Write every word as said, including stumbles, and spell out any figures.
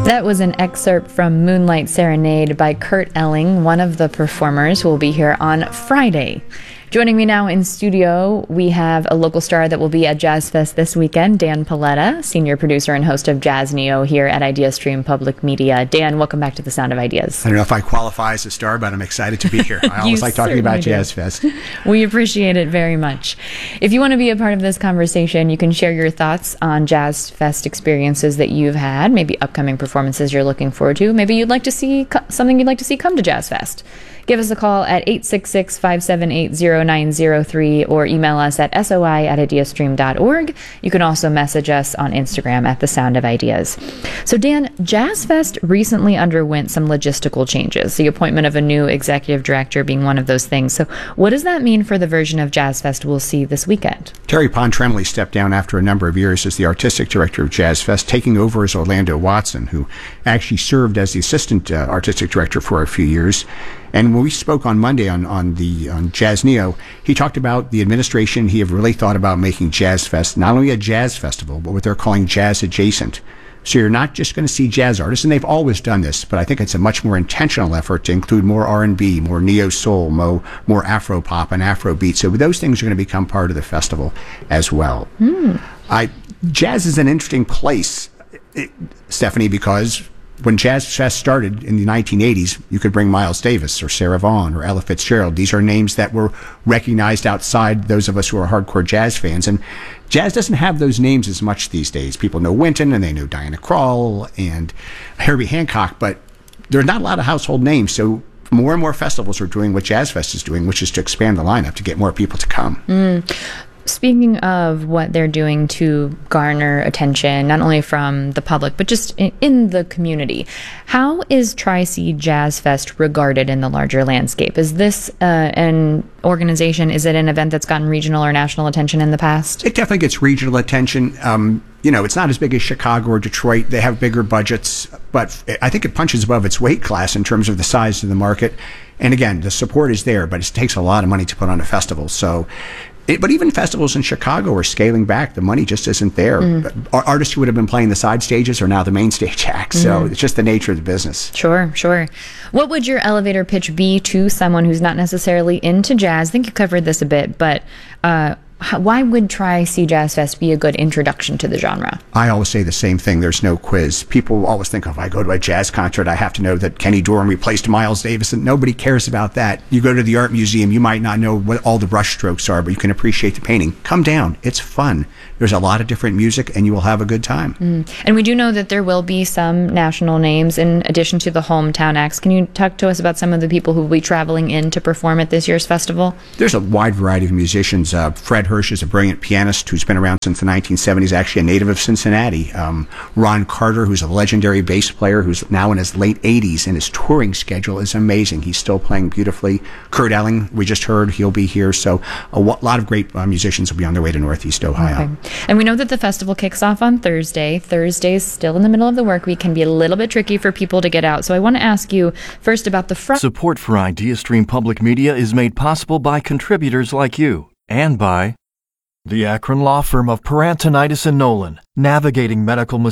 That was an excerpt from Moonlight Serenade by Kurt Elling, one of the performers who will be here on Friday. Joining me now in studio, we have a local star that will be at Jazz Fest this weekend, Dan Paletta, senior producer and host of Jazz Neo here at IdeaStream Public Media. Dan, welcome back to the Sound of Ideas. I don't know if I qualify as a star, but I'm excited to be here. I always like talking about do. Jazz Fest. We appreciate it very much. If you want to be a part of this conversation, you can share your thoughts on Jazz Fest experiences that you've had, maybe upcoming performances you're looking forward to. Maybe you'd like to see something you'd like to see come to Jazz Fest. Give us a call at eight six six, five seven eight, zero nine zero three or email us at soi at ideastream dot org. You can also message us on Instagram at The Sound of Ideas. So Dan, Jazz Fest recently underwent some logistical changes, the appointment of a new executive director being one of those things. So what does that mean for the version of Jazz Fest we'll see this weekend? Terry Pontremoli stepped down after a number of years as the artistic director of Jazz Fest, taking over as Orlando Watson, who actually served as the assistant uh, artistic director for a few years. And when we spoke on Monday on, on the on Jazz Neo, he talked about the administration. He had really thought about making Jazz Fest not only a jazz festival, but what they're calling jazz adjacent. So you're not just going to see jazz artists, and they've always done this, but I think it's a much more intentional effort to include more R and B, more neo-soul, more, more Afro-pop and Afrobeat. So those things are going to become part of the festival as well. Mm. I, jazz is an interesting place, it, Stephanie, because when Jazz Fest started in the nineteen eighties, you could bring Miles Davis or Sarah Vaughan or Ella Fitzgerald. These are names that were recognized outside those of us who are hardcore jazz fans. And jazz doesn't have those names as much these days. People know Wynton and they know Diana Krall and Herbie Hancock, but there are not a lot of household names. So more and more festivals are doing what Jazz Fest is doing, which is to expand the lineup to get more people to come. Mm. Speaking of what they're doing to garner attention, not only from the public, but just in, in the community, how is Tri-C Jazz Fest regarded in the larger landscape? Is this uh, an organization, is it an event that's gotten regional or national attention in the past? It definitely gets regional attention. Um, you know, it's not as big as Chicago or Detroit. They have bigger budgets, but I think it punches above its weight class in terms of the size of the market. And again, the support is there, but it takes a lot of money to put on a festival. So It, but even festivals in Chicago are scaling back. The money just isn't there. Mm. Artists who would have been playing the side stages are now the main stage acts. So mm. it's just the nature of the business. Sure, sure. What would your elevator pitch be to someone who's not necessarily into jazz? I think you covered this a bit, but uh, how, why would Tri-C Jazz Fest be a good introduction to the genre? I always say the same thing. There's no quiz. People always think, oh, if I go to a jazz concert, I have to know that Kenny Dorham replaced Miles Davis, and nobody cares about that. You go to the art museum, you might not know what all the brush strokes are, but you can appreciate the painting. Come down. It's fun. There's a lot of different music, and you will have a good time. Mm. And we do know that there will be some national names in addition to the hometown acts. Can you talk to us about some of the people who will be traveling in to perform at this year's festival? There's a wide variety of musicians. Uh, Fred Hirsch is a brilliant pianist who's been around since the nineteen seventies, actually a native of Cincinnati. Um, Ron Carter, who's a legendary bass player who's now in his late eighties, and his touring schedule is amazing. He's still playing beautifully. Kurt Elling, we just heard, he'll be here. So a w- lot of great uh, musicians will be on their way to Northeast Ohio. Okay. And we know that the festival kicks off on Thursday. Thursdays, still in the middle of the work week, can be a little bit tricky for people to get out. So I want to ask you first about the front. Support for IdeaStream Public Media is made possible by contributors like you and by the Akron law firm of Perantonitis and Nolan, navigating medical